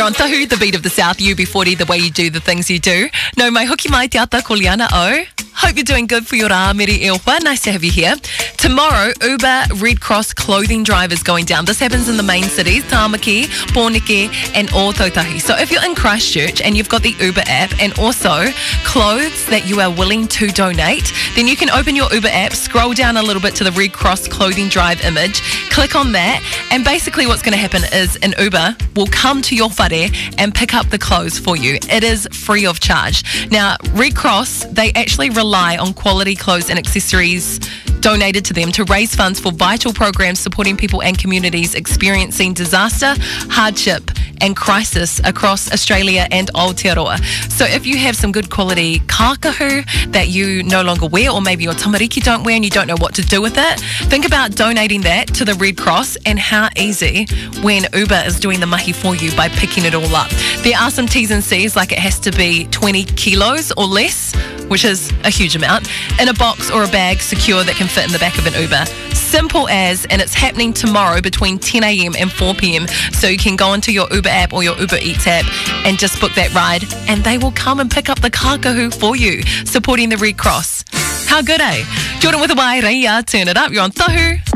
on Tahu, the beat of the South, UB40, the way you do the things you do. No mai hoki mai te ata ko Liana o. Hope you're doing good for your rā, Miri Ilwa. Nice to have you here. Tomorrow, Uber Red Cross clothing drive is going down. This happens in the main cities, Tāmaki, Pōneke and Ōtautahi. So if you're in Christchurch and you've got the Uber app and also clothes that you are willing to donate, then you can open your Uber app, scroll down a little bit to the Red Cross clothing drive image, click on that, and basically what's going to happen is an Uber will come to your whare and pick up the clothes for you. It is free of charge. Now, Red Cross, they actually rely on quality clothes and accessories donated to them to raise funds for vital programs supporting people and communities experiencing disaster, hardship and crisis across Australia and Aotearoa. So if you have some good quality kākahu that you no longer wear, or maybe your tamariki don't wear and you don't know what to do with it, think about donating that to the Red Cross, and how easy when Uber is doing the mahi for you by picking it all up. There are some T's and C's, like it has to be 20 kilos or less, which is a huge amount, in a box or a bag secure that can fit in the back of an Uber. Simple as, and it's happening tomorrow between 10 a.m. and 4 p.m. So you can go into your Uber app or your Uber Eats app and just book that ride, and they will come and pick up the kākahu for you, supporting the Red Cross. How good, eh? Jordan with a Waireia, turn it up. You're on Tahu.